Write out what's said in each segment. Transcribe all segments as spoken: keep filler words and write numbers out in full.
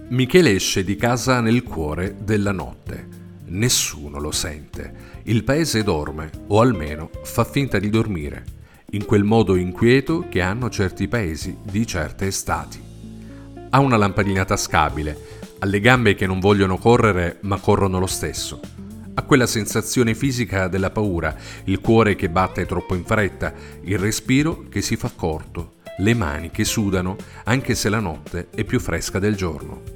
Michele esce di casa nel cuore della notte. Nessuno lo sente. Il paese dorme, o almeno fa finta di dormire, in quel modo inquieto che hanno certi paesi di certe estati. Ha una lampadina tascabile, ha le gambe che non vogliono correre ma corrono lo stesso. Ha quella sensazione fisica della paura, il cuore che batte troppo in fretta, il respiro che si fa corto, le mani che sudano anche se la notte è più fresca del giorno.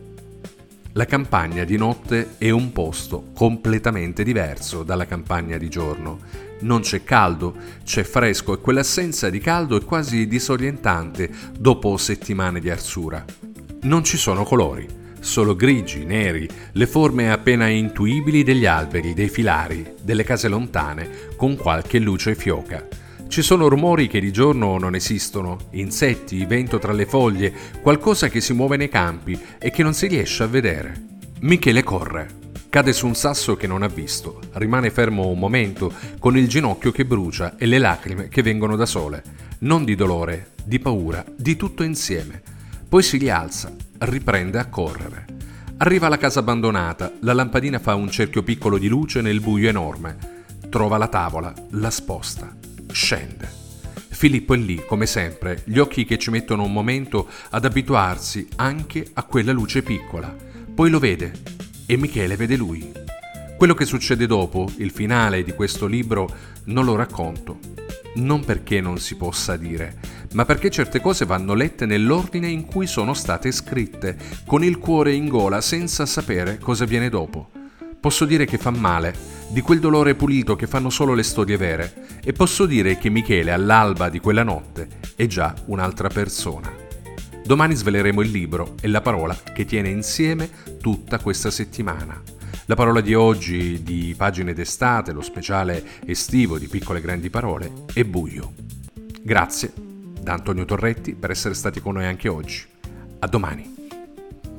La campagna di notte è un posto completamente diverso dalla campagna di giorno. Non c'è caldo, c'è fresco e quell'assenza di caldo è quasi disorientante dopo settimane di arsura. Non ci sono colori, solo grigi, neri, le forme appena intuibili degli alberi, dei filari, delle case lontane, con qualche luce fioca. Ci sono rumori che di giorno non esistono, insetti, vento tra le foglie, qualcosa che si muove nei campi e che non si riesce a vedere. Michele corre, cade su un sasso che non ha visto, rimane fermo un momento con il ginocchio che brucia e le lacrime che vengono da sole, non di dolore, di paura, di tutto insieme. Poi si rialza, riprende a correre. Arriva alla casa abbandonata, la lampadina fa un cerchio piccolo di luce nel buio enorme. Trova la tavola, la sposta. Scende. Filippo è lì, come sempre, gli occhi che ci mettono un momento ad abituarsi anche a quella luce piccola. Poi lo vede e Michele vede lui. Quello che succede dopo, il finale di questo libro, non lo racconto. Non perché non si possa dire, ma perché certe cose vanno lette nell'ordine in cui sono state scritte, con il cuore in gola senza sapere cosa viene dopo. Posso dire che fa male, di quel dolore pulito che fanno solo le storie vere, e posso dire che Michele all'alba di quella notte è già un'altra persona. Domani sveleremo il libro e la parola che tiene insieme tutta questa settimana. La parola di oggi, di Pagine d'estate, lo speciale estivo di Piccole Grandi Parole, è buio. Grazie da Antonio Torretti per essere stati con noi anche oggi. A domani.